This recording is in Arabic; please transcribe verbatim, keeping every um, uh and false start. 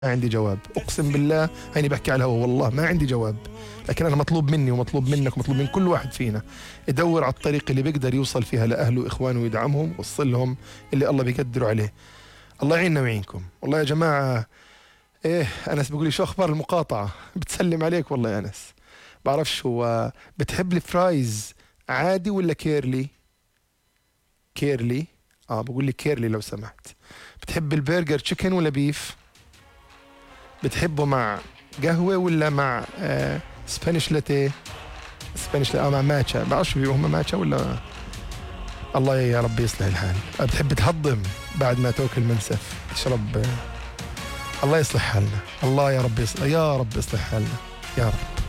عندي جواب، أقسم بالله هيني بحكي على الهوا، والله ما عندي جواب. لكن أنا مطلوب مني ومطلوب منك ومطلوب من كل واحد فينا يدور على الطريق اللي بيقدر يوصل فيها لأهله وإخوانه ويدعمهم ويوصل لهم اللي الله بيقدروا عليه. الله يعيننا ويعينكم والله يا جماعة. إيه أنس بيقول لي شو أخبار المقاطعة؟ بتسلم عليك والله يا أنس. بعرفش هو بتحب الفرايز عادي ولا كيرلي؟ كيرلي آه بقول لي كيرلي لو سمحت. بتحب البرجر تشيكن ولا بيف؟ بتحبه مع قهوة ولا مع آه سبانيش لاتيه؟ سبانيش لاتيه آه مع ماتشا، بعرفش هم ماتشا ولا. الله يا رب يصلح الحال. بتحب تهضم بعد ما تاكل منسف تشرب آه. الله يصلح حالنا، الله يا رب يصلح، يا رب يصلح حالنا يا رب.